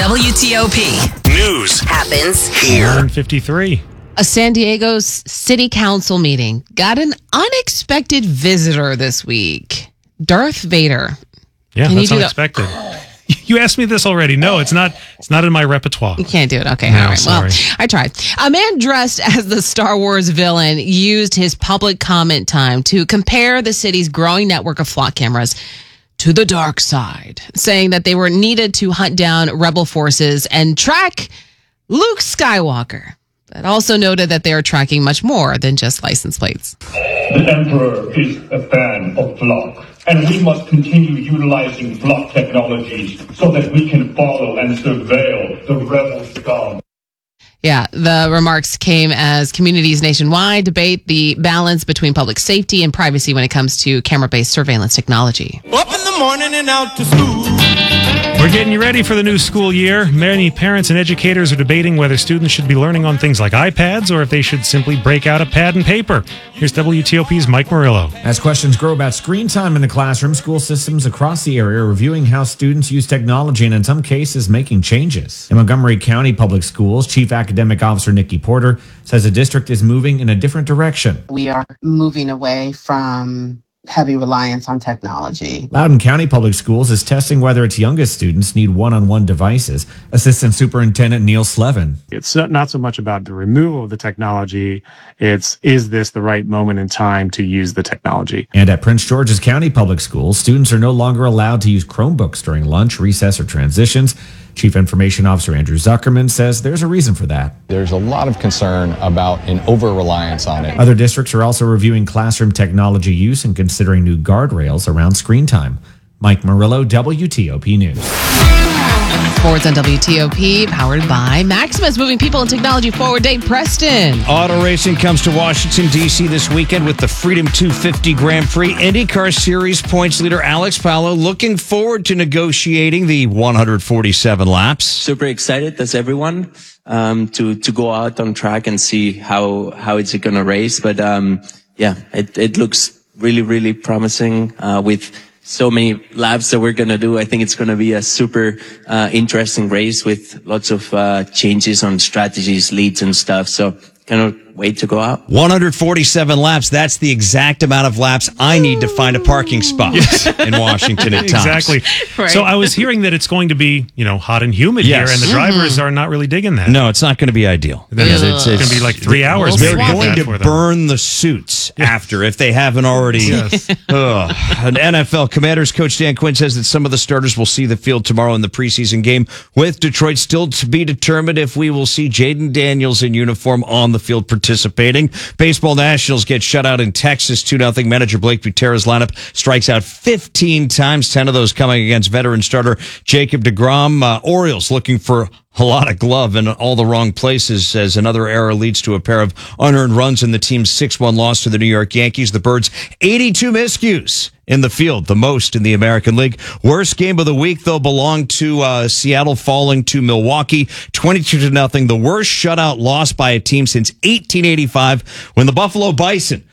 WTOP. News happens here. 9:53. A San Diego City Council meeting got an unexpected visitor this week. Darth Vader. Yeah, that's unexpected. You asked me this already. No, it's not. It's not in my repertoire. You can't do it. Okay, No, all right. sorry. Well, I tried. A man dressed as the Star Wars villain used his public comment time to compare the city's growing network of flock cameras to the dark side, saying that they were needed to hunt down rebel forces and track Luke Skywalker. But also noted that they are tracking much more than just license plates. The Emperor is a fan of flock, and we must continue utilizing flock technologies so that we can follow and surveil the rebel scum. Yeah, the remarks came as communities nationwide debate the balance between public safety and privacy when it comes to camera-based surveillance technology. Up in the morning and out to school. We're getting you ready for the new school year. Many parents and educators are debating whether students should be learning on things like iPads or if they should simply break out a pad and paper. Here's WTOP's Mike Murillo. As questions grow about screen time in the classroom, school systems across the area are reviewing how students use technology and in some cases making changes. In Montgomery County Public Schools, Chief Academic Officer Nikki Porter says the district is moving in a different direction. We are moving away from heavy reliance on technology. Loudoun County Public Schools is testing whether its youngest students need one-on-one devices. Assistant Superintendent Neil Slevin. It's not so much about the removal of the technology. It's, is this the right moment in time to use the technology? And at Prince George's County Public Schools, students are no longer allowed to use Chromebooks during lunch, recess, or transitions. Chief Information Officer Andrew Zuckerman says there's a reason for that. There's a lot of concern about an over-reliance on it. Other districts are also reviewing classroom technology use and considering new guardrails around screen time. Mike Murillo, WTOP News. Sports on WTOP, powered by Maximus, moving people and technology forward. Dave Preston. Auto racing comes to Washington, D.C. this weekend with the Freedom 250 Grand Prix. IndyCar Series points leader Alex Palou looking forward to negotiating the 147 laps. Super excited, as everyone, to go out on track and see how it's going to race. But it looks really, really promising with so many laps that we're going to do. I think it's going to be a super interesting race with lots of changes on strategies, leads and stuff. So cannot wait to go out. 147 laps. That's the exact amount of laps I need to find a parking spot in Washington at times. Exactly. Right. So I was hearing that it's going to be, hot and humid here, and the drivers are not really digging that. No, it's not going to be ideal. It's going to be like 3 hours. They're going to burn the suits after if they haven't already. Yes. An NFL Commanders coach Dan Quinn says that some of the starters will see the field tomorrow in the preseason game, with Detroit still to be determined if we will see Jaden Daniels in uniform on the field participating. Baseball Nationals get shut out in Texas 2-0. Manager Blake Butera's lineup strikes out 15 times, 10 of those coming against veteran starter Jacob deGrom. Orioles looking for a lot of glove in all the wrong places as another error leads to a pair of unearned runs in the team's 6-1 loss to the New York Yankees. The Birds 82 miscues in the field, the most in the American League. Worst game of the week, though, belonged to Seattle falling to Milwaukee 22-0. The worst shutout loss by a team since 1885 when the Buffalo Bison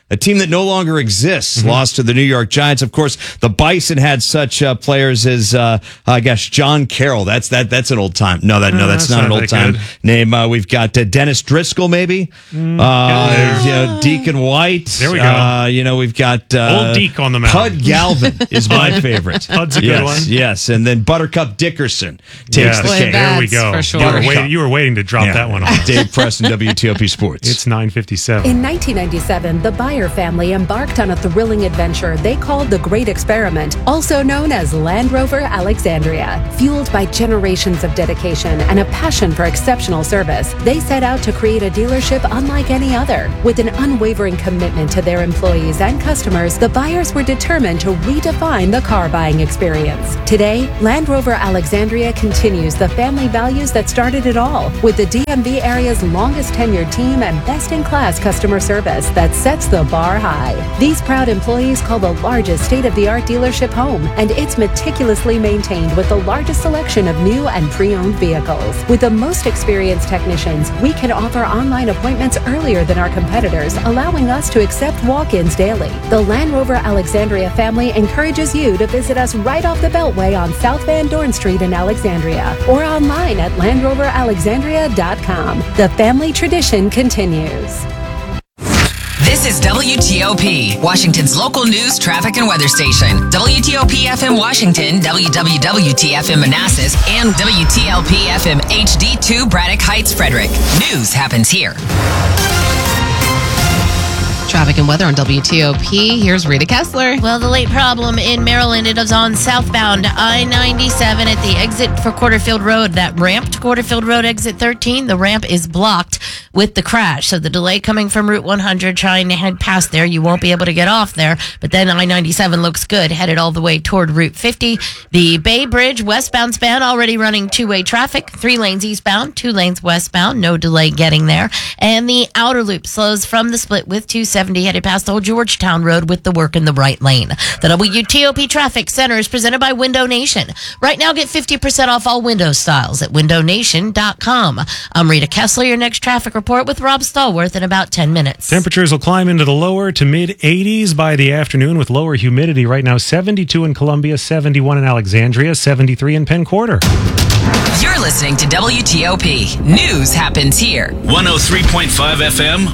a team that no longer exists, lost to the New York Giants. Of course, the Bison had such players as, I guess, John Carroll. That's an old time. No, that's not an old time name. We've got Dennis Driscoll, maybe. Deacon White. There we go. We've got old Deke on the mound. Hud Galvin is my favorite. Hud's a good one. Yes, and then Buttercup Dickerson takes the cake. There we go. For sure. You were waiting to drop that one on. Dave Preston, WTOP Sports. It's 9:57. In 1997, the Byer family embarked on a thrilling adventure they called the Great Experiment, also known as Land Rover Alexandria. Fueled by generations of dedication and a passion for exceptional service, they set out to create a dealership unlike any other. With an unwavering commitment to their employees and customers, the Byers were determined to redefine the car buying experience. Today, Land Rover Alexandria continues the family values that started it all, with the DMV area's longest tenured team and best-in-class customer service that sets the bar high. These proud employees call the largest state-of-the-art dealership home, and it's meticulously maintained with the largest selection of new and pre-owned vehicles. With the most experienced technicians, we can offer online appointments earlier than our competitors, allowing us to accept walk-ins daily. The Land Rover Alexandria family encourages you to visit us right off the Beltway on South Van Dorn Street in Alexandria, or online at LandRoverAlexandria.com. The family tradition continues. This is WTOP, Washington's local news, traffic, and weather station. WTOP FM Washington, WWWT-FM Manassas, and WTLP FM HD2 Braddock Heights, Frederick. News happens here. Traffic and weather on WTOP. Here's Rita Kessler. Well, the late problem in Maryland, it is on southbound I-97 at the exit for Quarterfield Road. That ramp to Quarterfield Road, exit 13, the ramp is blocked with the crash. So the delay coming from Route 100, trying to head past there, you won't be able to get off there. But then I-97 looks good, headed all the way toward Route 50. The Bay Bridge westbound span already running two-way traffic, 3 lanes eastbound, 2 lanes westbound, no delay getting there. And the outer loop slows from the split with 270 headed past Old Georgetown Road with the work in the right lane. The WTOP Traffic Center is presented by Window Nation. Right now, get 50% off all window styles at windownation.com. I'm Rita Kessler, your next traffic report with Rob Stallworth in about 10 minutes. Temperatures will climb into the lower to mid-80s by the afternoon with lower humidity. Right now, 72 in Columbia, 71 in Alexandria, 73 in Penn Quarter. You're listening to WTOP. News happens here. 103.5 FM,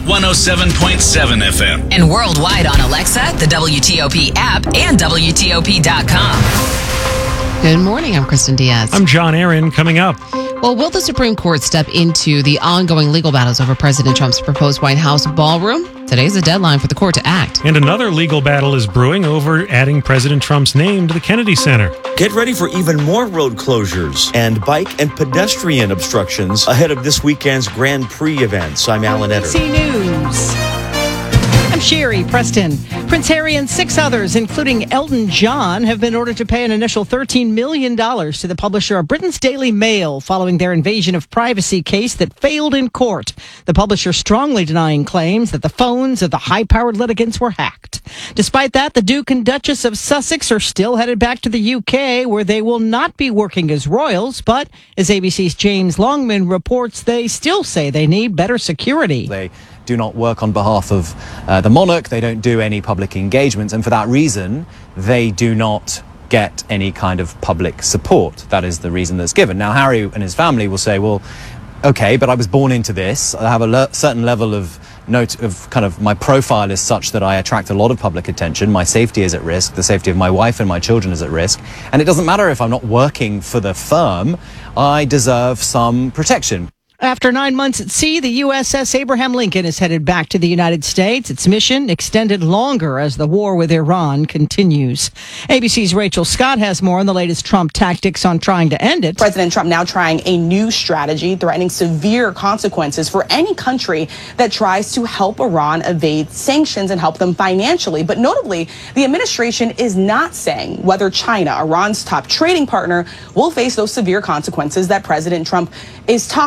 107.7 FM. And worldwide on Alexa, the WTOP app, and WTOP.com. Good morning. I'm Kristen Diaz. I'm John Aaron. Coming up. Well, will the Supreme Court step into the ongoing legal battles over President Trump's proposed White House ballroom? Today's the deadline for the court to act. And another legal battle is brewing over adding President Trump's name to the Kennedy Center. Get ready for even more road closures and bike and pedestrian obstructions ahead of this weekend's Grand Prix events. I'm Alan Etter. NBC News. I'm Sherry Preston. Prince Harry and 6 others, including Elton John, have been ordered to pay an initial $13 million to the publisher of Britain's Daily Mail following their invasion of privacy case that failed in court. The publisher strongly denying claims that the phones of the high-powered litigants were hacked. Despite that, the Duke and Duchess of Sussex are still headed back to the UK, where they will not be working as royals. But as ABC's James Longman reports, they still say they need better security. They do not work on behalf of the monarch. They don't do any public engagements. And for that reason, they do not get any kind of public support. That is the reason that's given. Now, Harry and his family will say, well, okay, but I was born into this. I have a certain level of note of kind of my profile is such that I attract a lot of public attention. My safety is at risk. The safety of my wife and my children is at risk. And it doesn't matter if I'm not working for the firm. I deserve some protection. After 9 months at sea, the USS Abraham Lincoln is headed back to the United States. Its mission extended longer as the war with Iran continues. ABC's Rachel Scott has more on the latest Trump tactics on trying to end it. President Trump now trying a new strategy, threatening severe consequences for any country that tries to help Iran evade sanctions and help them financially. But notably, the administration is not saying whether China, Iran's top trading partner, will face those severe consequences that President Trump is talking about.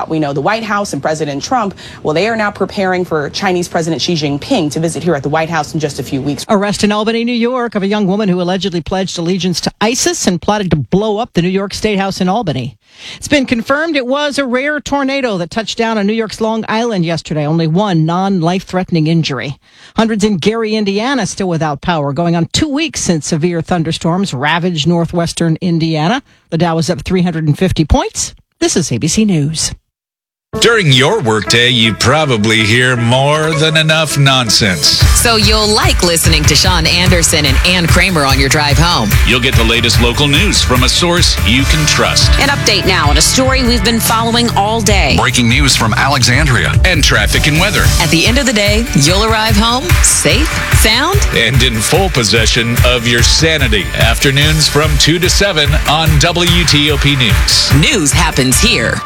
out. We know the White House and President Trump, well, they are now preparing for Chinese President Xi Jinping to visit here at the White House in just a few weeks. Arrest in Albany, New York, of a young woman who allegedly pledged allegiance to ISIS and plotted to blow up the New York State House in Albany. It's been confirmed it was a rare tornado that touched down on New York's Long Island yesterday. Only one non-life-threatening injury. Hundreds in Gary, Indiana, still without power, going on 2 weeks since severe thunderstorms ravaged northwestern Indiana. The Dow was up 350 points. This is ABC News. During your workday, you probably hear more than enough nonsense. So you'll like listening to Sean Anderson and Ann Kramer on your drive home. You'll get the latest local news from a source you can trust. An update now on a story we've been following all day. Breaking news from Alexandria and traffic and weather. At the end of the day, you'll arrive home safe, sound, and in full possession of your sanity. Afternoons from 2 to 7 on WTOP News. News happens here.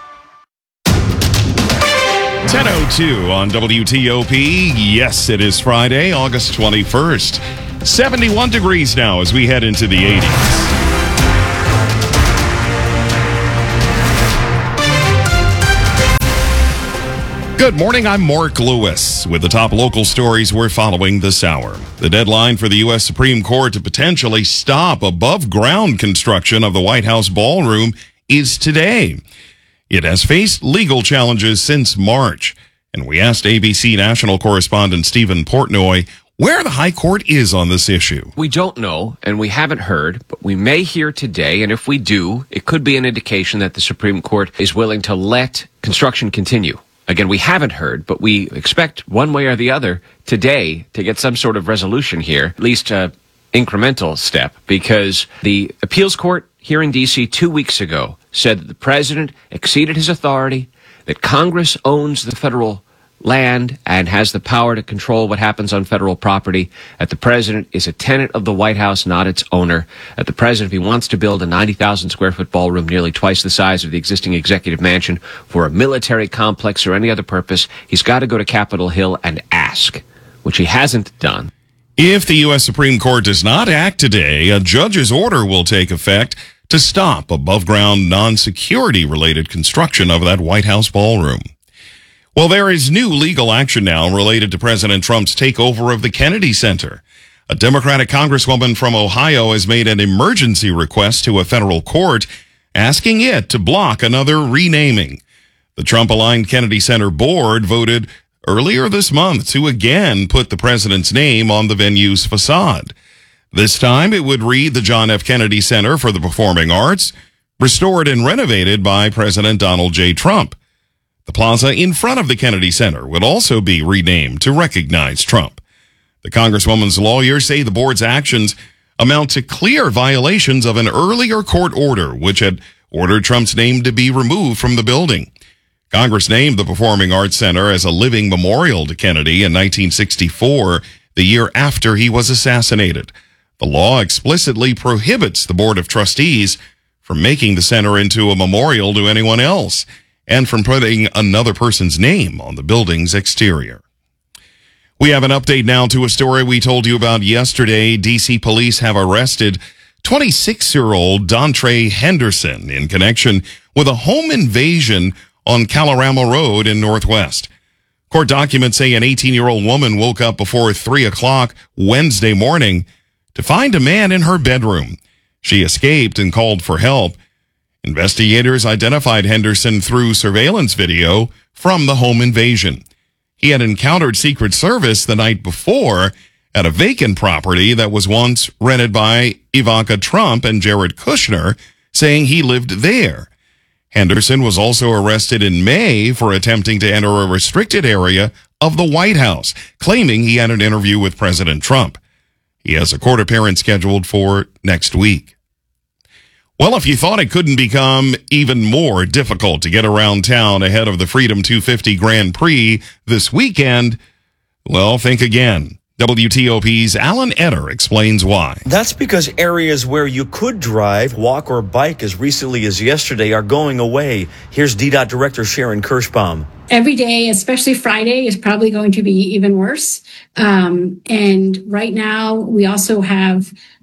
10:02 on WTOP. Yes, it is Friday, August 21st. 71 degrees now as we head into the 80s. Good morning, I'm Mark Lewis with the top local stories we're following this hour. The deadline for the U.S. Supreme Court to potentially stop above-ground construction of the White House ballroom is today. It has faced legal challenges since March, and we asked ABC national correspondent Stephen Portnoy where the High Court is on this issue. We don't know, and we haven't heard, but we may hear today, and if we do, it could be an indication that the Supreme Court is willing to let construction continue. Again, we haven't heard, but we expect one way or the other today to get some sort of resolution here, at least an incremental step, because the appeals court here in D.C. 2 weeks ago said that the president exceeded his authority, that Congress owns the federal land and has the power to control what happens on federal property, that the president is a tenant of the White House, not its owner, that the president, if he wants to build a 90,000 square foot ballroom nearly twice the size of the existing executive mansion for a military complex or any other purpose, he's got to go to Capitol Hill and ask, which he hasn't done. If the U.S. Supreme Court does not act today, a judge's order will take effect to stop above-ground non-security related construction of that White House ballroom. Well, there is new legal action now related to President Trump's takeover of the Kennedy Center. A Democratic congresswoman from Ohio has made an emergency request to a federal court asking it to block another renaming. The Trump-aligned Kennedy Center board voted earlier this month to again put the president's name on the venue's facade. This time it would read the John F. Kennedy Center for the Performing Arts, restored and renovated by President Donald J. Trump. The plaza in front of the Kennedy Center would also be renamed to recognize Trump. The congresswoman's lawyers say the board's actions amount to clear violations of an earlier court order, which had ordered Trump's name to be removed from the building. Congress named the Performing Arts Center as a living memorial to Kennedy in 1964, the year after he was assassinated. The law explicitly prohibits the Board of Trustees from making the center into a memorial to anyone else and from putting another person's name on the building's exterior. We have an update now to a story we told you about yesterday. D.C. police have arrested 26-year-old Dontre Henderson in connection with a home invasion on Kalorama Road in Northwest. Court documents say an 18-year-old woman woke up before 3 o'clock Wednesday morning to find a man in her bedroom. She escaped and called for help. Investigators identified Henderson through surveillance video from the home invasion. He had encountered Secret Service the night before at a vacant property that was once rented by Ivanka Trump and Jared Kushner, saying he lived there. Henderson was also arrested in May for attempting to enter a restricted area of the White House, claiming he had an interview with President Trump. He has a court appearance scheduled for next week. Well, if you thought it couldn't become even more difficult to get around town ahead of the Freedom 250 Grand Prix this weekend, well, think again. WTOP's Alan Etter explains why. That's because areas where you could drive, walk, or bike as recently as yesterday are going away. Here's DDOT Director Sharon Kirschbaum. Every day, especially Friday, is probably going to be even worse. And right now, we also have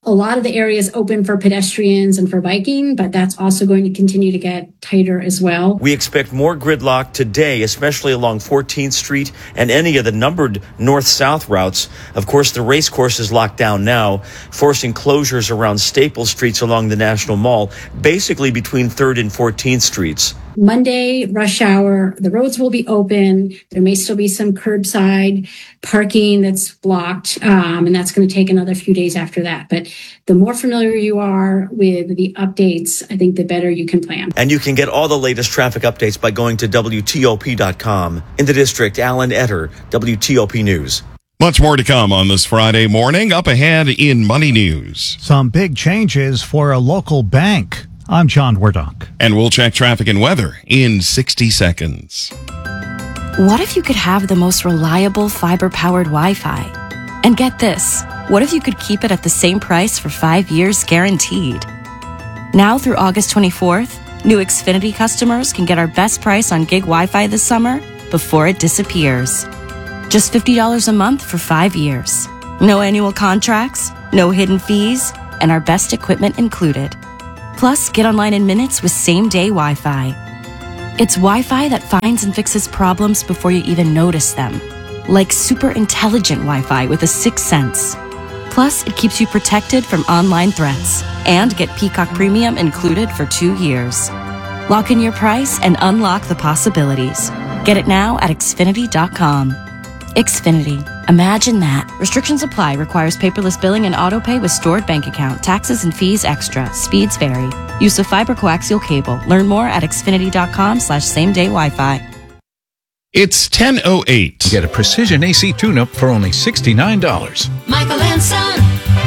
a lot of the areas open for pedestrians and for biking, but that's also going to continue to get tighter as well. We expect more gridlock today, especially along 14th Street and any of the numbered north-south routes. Of course, the race course is locked down now, forcing closures around Staples Streets along the National Mall, basically between 3rd and 14th Streets. Monday, rush hour, the roads will be open. There may still be some curbside parking that's blocked, and that's going to take another few days after that. But the more familiar you are with the updates, I think the better you can plan. And you can get all the latest traffic updates by going to WTOP.com. In the district, Alan Etter, WTOP News. Much more to come on this Friday morning. Up ahead in Money News. Some big changes for a local bank. I'm John Wardock. And we'll check traffic and weather in 60 seconds. What if you could have the most reliable fiber-powered Wi-Fi? And get this, what if you could keep it at the same price for 5 years guaranteed? Now through August 24th, new Xfinity customers can get our best price on gig Wi-Fi this summer before it disappears. Just $50 a month for 5 years. No annual contracts, no hidden fees, and our best equipment included. Plus, get online in minutes with same-day Wi-Fi. It's Wi-Fi that finds and fixes problems before you even notice them. Like super intelligent Wi-Fi with a 6th sense. Plus, it keeps you protected from online threats. And get Peacock Premium included for 2 years. Lock in your price and unlock the possibilities. Get it now at Xfinity.com. Xfinity. Imagine that. Restrictions apply. Requires paperless billing and autopay with stored bank account. Taxes and fees extra. Speeds vary. Use of fiber coaxial cable. Learn more at Xfinity.com/same-day Wi-Fi. It's 10:08. Get a precision AC tune-up for only $69. Michael and Son.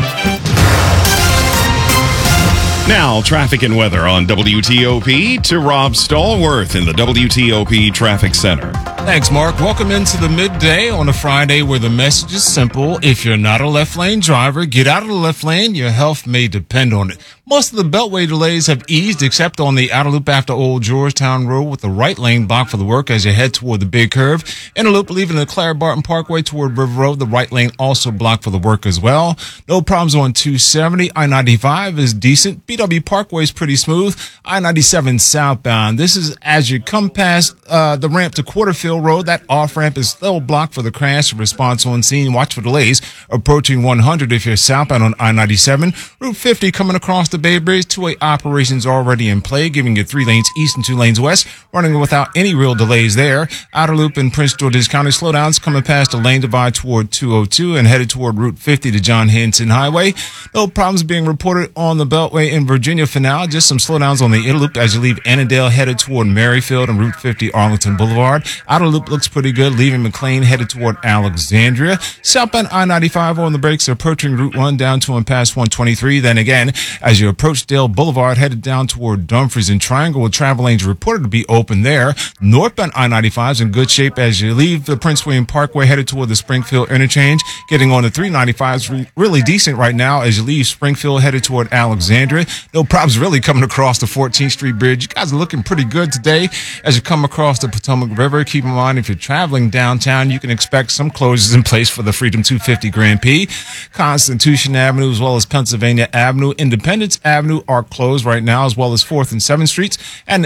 Now, traffic and weather on WTOP to Rob Stallworth in the WTOP Traffic Center. Thanks, Mark. Welcome into the midday on a Friday where the message is simple. If you're not a left lane driver, get out of the left lane. Your health may depend on it. Most of the Beltway delays have eased except on the outer loop after Old Georgetown Road with the right lane blocked for the work as you head toward the big curve. Inner loop leaving the Claire Barton Parkway toward River Road. The right lane also blocked for the work as well. No problems on 270. I-95 is decent. BW Parkway is pretty smooth. I-97 southbound. This is as you come past the ramp to Quarterfield Road. That off-ramp is still blocked for the crash. Response on scene. Watch for delays approaching 100 if you're southbound on I-97. Route 50 coming across the Bay Bridge. Two-way operations already in play, giving you 3 lanes east and 2 lanes west, running without any real delays there. Outer loop in Prince George's County. Slowdowns coming past the lane divide toward 202 and headed toward Route 50 to John Henson Highway. No problems being reported on the Beltway in Virginia for now. Just some slowdowns on the inner loop as you leave Annandale headed toward Merrifield and Route 50 Arlington Boulevard. Outer loop looks pretty good, leaving McLean headed toward Alexandria. Southbound I-95 on the brakes approaching Route 1 down to and past 123. Then again, as you approach Dale Boulevard headed down toward Dumfries and Triangle with travel lanes reported to be open there. Northbound I-95 is in good shape as you leave the Prince William Parkway headed toward the Springfield interchange. Getting on the 395 is really decent right now as you leave Springfield headed toward Alexandria. No problems really coming across the 14th Street Bridge. You guys are looking pretty good today as you come across the Potomac River. Keep in mind, if you're traveling downtown, you can expect some closures in place for the Freedom 250 Grand Prix. Constitution Avenue as well as Pennsylvania Avenue, Independence Avenue are closed right now, as well as 4th and 7th Streets. And the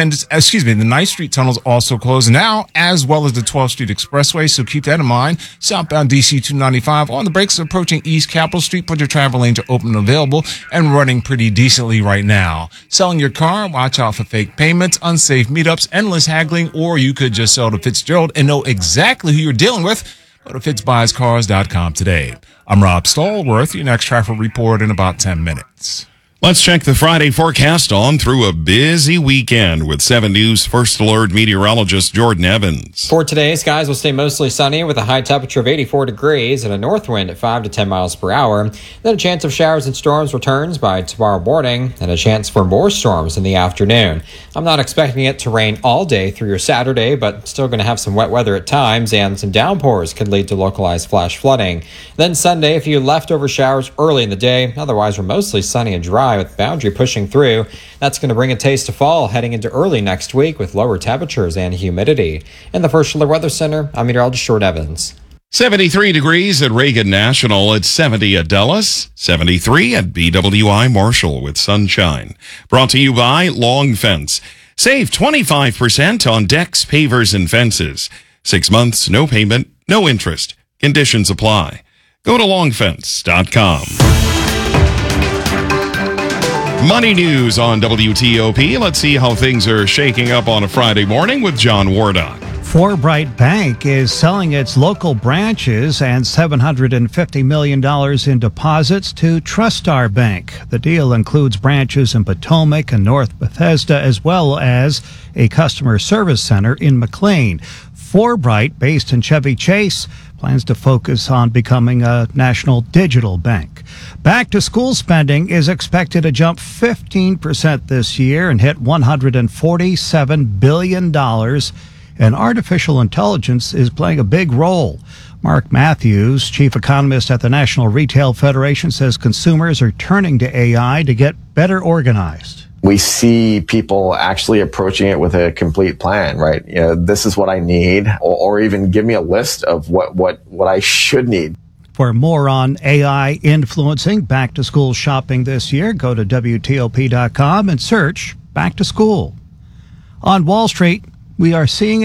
9th Street tunnel's also closed now, as well as the 12th Street Expressway. So keep that in mind. Southbound DC 295 on the brakes approaching East Capitol Street, but your travel lanes are open and available and running pretty decently right now. Selling your car, watch out for fake payments, unsafe meetups, endless haggling, or you could just sell to Fitzgerald and know exactly who you're dealing with. Go to FitzBuysCars.com today. I'm Rob Stallworth. Your next traffic report in about 10 minutes. Let's check the Friday forecast on through a busy weekend with 7 News First Alert meteorologist Jordan Evans. For today, skies will stay mostly sunny with a high temperature of 84 degrees and a north wind at 5 to 10 miles per hour. Then a chance of showers and storms returns by tomorrow morning and a chance for more storms in the afternoon. I'm not expecting it to rain all day through your Saturday, but still going to have some wet weather at times, and some downpours could lead to localized flash flooding. Then Sunday, a few leftover showers early in the day. Otherwise, we're mostly sunny and dry with boundary pushing through. That's going to bring a taste of fall heading into early next week with lower temperatures and humidity. In the First Alert Weather Center, I'm meteorologist Jordan Evans. 73 degrees at Reagan National. It's 70 at Dulles, 73 at BWI Marshall with sunshine. Brought to you by Long Fence. Save 25% on decks, pavers, and fences. 6 months, no payment, no interest. Conditions apply. Go to longfence.com. Money news on WTOP. Let's see how things are shaking up on a Friday morning with John Wardock. Forbright Bank is selling its local branches and $750 million in deposits to TrustStar Bank. The deal includes branches in Potomac and North Bethesda, as well as a customer service center in McLean. Forbright, based in Chevy Chase, plans to focus on becoming a national digital bank. Back-to-school spending is expected to jump 15% this year and hit $147 billion. And artificial intelligence is playing a big role. Mark Matthews, chief economist at the National Retail Federation, says consumers are turning to AI to get better organized. We see people actually approaching it with a complete plan, right? You know, this is what I need, or even give me a list of what I should need. For more on AI influencing back-to-school shopping this year, go to WTOP.com and search Back to School. On Wall Street, we are seeing